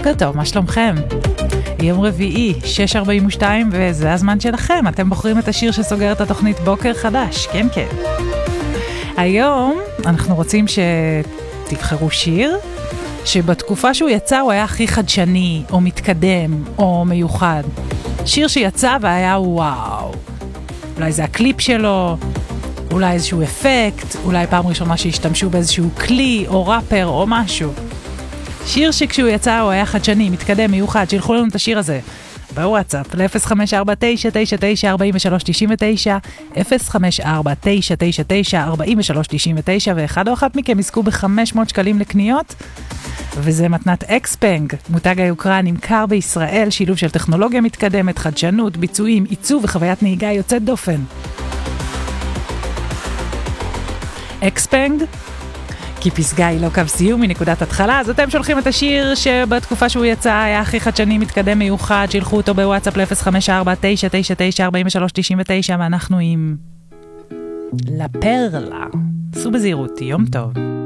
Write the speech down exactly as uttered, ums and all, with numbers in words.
בוקר טוב, מה שלומכם? יום רביעי, שש ארבעים ושתיים, וזה הזמן שלכם. אתם בוחרים את השיר שסוגר את התוכנית בוקר חדש, כן כן. היום אנחנו רוצים שתבחרו שיר שבתקופה שהוא יצא הוא היה הכי חדשני, או מתקדם, או מיוחד. שיר שיצא והיה וואו. אולי זה הקליפ שלו, אולי איזשהו אפקט, אולי פעם ראשונה שהשתמשו באיזשהו כלי, או ראפר, או משהו. שיר שכשהוא יצא הוא היה חדשני, מתקדם, מיוחד, שילחו לנו את השיר הזה. בוואטסאפ, ל-אפס חמש ארבע תשע תשע תשע ארבע שלוש תשע תשע, אפס חמש ארבע תשע תשע תשע ארבע שלוש תשע תשע, ואחד או אחת מכם יזכו ב-חמש מאות שקלים לקניות, וזה מתנת אקספנג, מותג היוקרה נמכר בישראל, שילוב של טכנולוגיה מתקדמת, חדשנות, ביצועים, עיצוב וחוויית נהיגה יוצאת דופן. אקספנג, כי פסגה היא לא קו סיום מנקודת התחלה, אז אתם שולחים את השיר שבתקופה שהוא יצא היה הכי חדשני, מתקדם, מיוחד, שילחו אותו בוואטסאפ ל-אפס חמש ארבע תשע תשע תשע ארבע שלוש תשע תשע, ואנחנו עם לפרלה. סעו בזהירות, יום טוב.